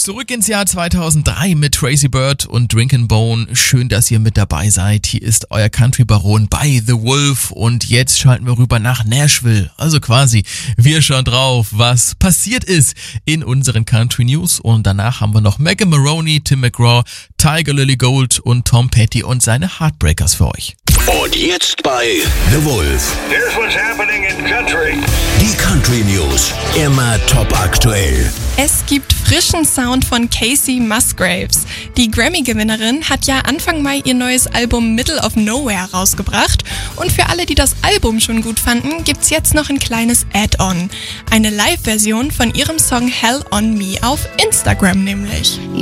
Zurück ins Jahr 2003 mit Tracy Bird und Drinkin' Bone. Schön, dass ihr mit dabei seid. Hier ist euer Country-Baron bei The Wolf und jetzt schalten wir rüber nach Nashville. Also quasi, wir schauen drauf, was passiert ist in unseren Country News und danach haben wir noch Megan Maroney, Tim McGraw, Tiger Lily Gold und Tom Petty und seine Heartbreakers für euch. Und jetzt bei The Wolf. Here's what's happening in country. Die Country News, immer top aktuell. Es gibt frischen Sound von Casey Musgraves. Die Grammy-Gewinnerin hat ja Anfang Mai ihr neues Album Middle of Nowhere rausgebracht. Und für alle, die das Album schon gut fanden, gibt's jetzt noch ein kleines Add-on. Eine Live-Version von ihrem Song Hell on Me auf Instagram nämlich.